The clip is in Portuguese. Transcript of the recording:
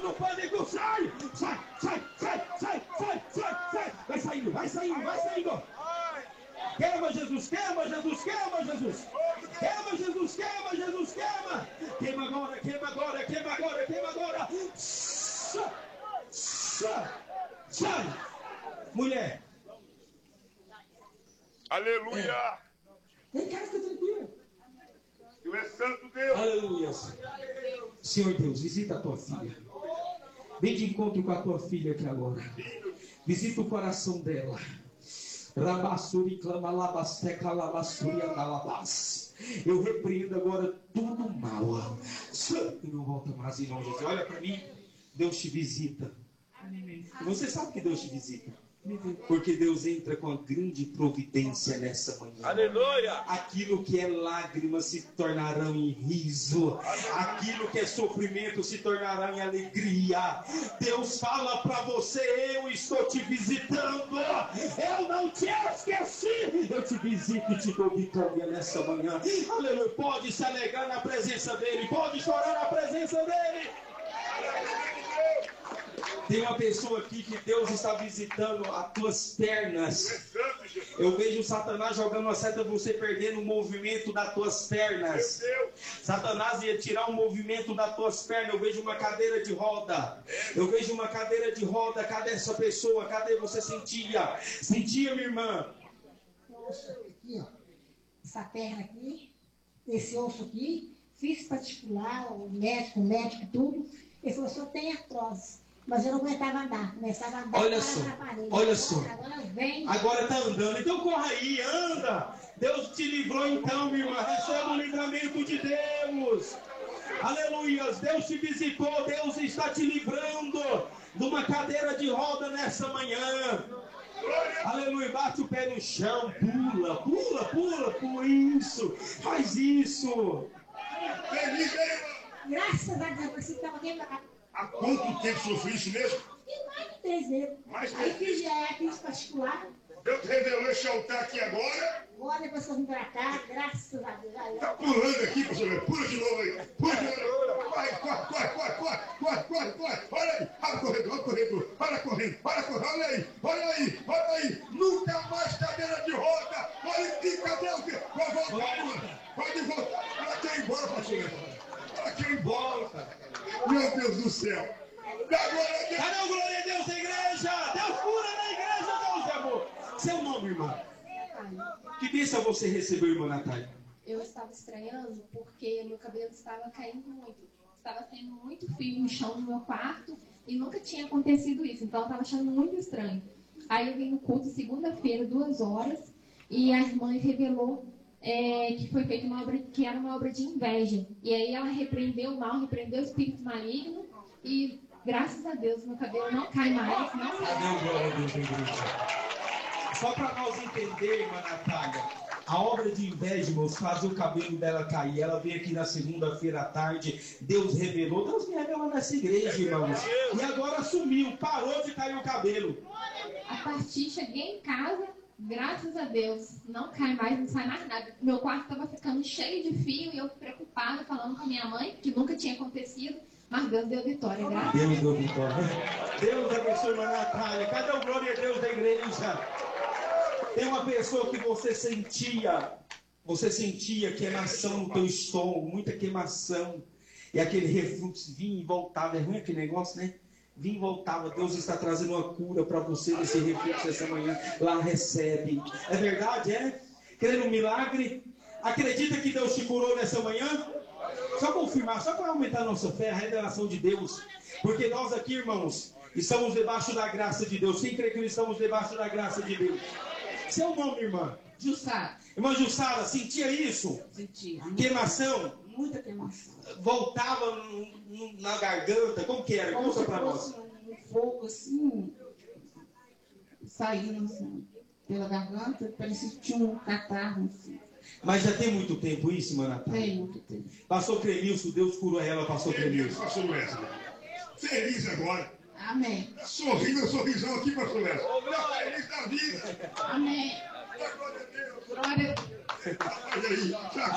do pânico, sai! Sai, sai, sai, sai, sai, sai, sai! Vai saindo, vai saindo, vai saindo! Queima, Jesus, queima, Jesus, queima, Jesus! Queima, Jesus, queima, Jesus, queima! Queima agora, queima agora, queima agora, queima agora! Sai! Sai! Sai! Mulher! Aleluia! Vem cá, fica tranquilo. Tu és santo Deus. Aleluia. Senhor Deus, visita a tua filha. Vem de encontro com a tua filha aqui agora. Visita o coração dela. Rabassuri clama labasteca labassuri andalabas. Eu repreendo agora tudo mal. E não volta mais em nome de Deus. Olha para mim. Deus te visita. Você sabe que Deus te visita. Porque Deus entra com a grande providência nessa manhã. Aleluia! Aquilo que é lágrimas se tornarão em riso. Aquilo que é sofrimento se tornará em alegria. Deus fala para você: eu estou te visitando. Eu não te esqueci. Eu te visito e te dou vitória nessa manhã. Aleluia. Pode se alegrar na presença dele. Pode chorar na presença dele. Tem uma pessoa aqui que Deus está visitando as tuas pernas. Eu vejo Satanás jogando uma seta, você perdendo o movimento das tuas pernas. Satanás ia tirar o movimento das tuas pernas. Eu vejo uma cadeira de roda. Eu vejo uma cadeira de roda. Cadê essa pessoa? Cadê você? Sentia? Sentia, minha irmã? Osso aqui, ó. Essa perna aqui, esse osso aqui, fiz particular, o médico, tudo. Ele falou: só tem artrose. Mas eu não aguentava andar, começava a andar. Olha só, olha só. Agora vem. Agora está andando, então corra aí, anda. Deus te livrou então, minha irmã. Receba o livramento de Deus. Aleluia, Deus te visitou, Deus está te livrando de uma cadeira de roda nessa manhã. Aleluia, bate o pé no chão, pula, pula, pula, pula, isso, faz isso. Graças a Deus, você estava quebrado. Há quanto tempo sofri isso mesmo? E mais de 3 vezes. Mais de Aí 3 fiz particular. Deus revelou esse altar aqui agora. Agora depois que eu vim pra cá, graças a Deus. Tá pulando aqui, pastor. Pula de novo aí. Pula de novo. Vai, corre, corre, corre, corre, corre, corre, corre. Olha aí. Olha correndo, olha correndo. Olha correndo, olha correndo. Olha aí, olha aí, olha aí. Nunca mais cadeira de roda. Olha aqui, cadê o quê? Vai voltar. Pode voltar. Ela quer ir embora, pastor. Ela quer ir embora. Meu Deus do céu. Cadê o glória a Deus da igreja? Deus cura na igreja, Deus de amor. Seu nome, irmã? Que bênção você recebeu, irmã Natália? Eu estava estranhando porque meu cabelo estava caindo muito. Estava tendo muito fio no chão do meu quarto e nunca tinha acontecido isso. Então eu estava achando muito estranho. Aí eu vim no culto segunda-feira, 2 horas, e a irmã revelou que foi feita uma obra, que era uma obra de inveja. E aí ela repreendeu o mal, repreendeu o espírito maligno e, graças a Deus, meu cabelo não cai mais. Não Cadê o glória a Deus da igreja? Só para nós entender, irmã Natália, a obra de inveja, irmãos, fazer o cabelo dela cair. Ela veio aqui na segunda-feira à tarde, Deus revelou, Deus me revelou nessa igreja, irmãos. E agora sumiu, parou de cair o cabelo. A partir, cheguei em casa, graças a Deus, não cai mais, não sai mais nada. Meu quarto estava ficando cheio de fio e eu preocupada, falando com a minha mãe, que nunca tinha acontecido, mas Deus deu vitória, graças a Deus. Deus deu vitória. Deus abençoe, irmã Natália. Cadê o glória a Deus da igreja? Tem uma pessoa que você sentia queimação no teu estômago, muita queimação, e aquele refluxo vinha e voltava. É ruim aquele negócio, né? Vinha e voltava. Deus está trazendo uma cura para você nesse refluxo essa manhã. Lá recebe. É verdade, é? Crê no milagre? Acredita que Deus te curou nessa manhã? Só confirmar, só para aumentar a nossa fé, a revelação de Deus. Porque nós aqui, irmãos, estamos debaixo da graça de Deus. Quem crê que estamos debaixo da graça de Deus? Seu nome, irmã? Jussara. Irmã Jussara, sentia isso? Sentia. Queimação? Muita queimação. Voltava na garganta? Como que era? Como Conta se para nós. fosse um fogo assim, saindo assim, pela garganta, parecia que tinha um catarro assim. Mas já tem muito tempo isso, irmã Natália? Tem muito tempo. Pastor Clemilson, Deus curou ela, pastor Clemilson. Pastor Wesley. Feliz agora. Amém. Sorrindo, sorrisão aqui, pastor Wesley. Feliz da vida. Amém. Glória a Deus. Glória a Deus. Olha aí.